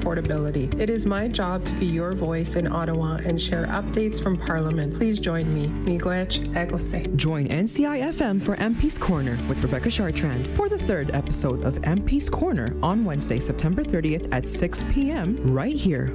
affordability. It is my job to be your voice in Ottawa and share updates from Parliament. Please join me. Miigwech Egose. Join NCI-FM for MP's Corner with Rebecca Chartrand for the third episode of MP's Corner on Wednesday, September 30th at 6 p.m. right here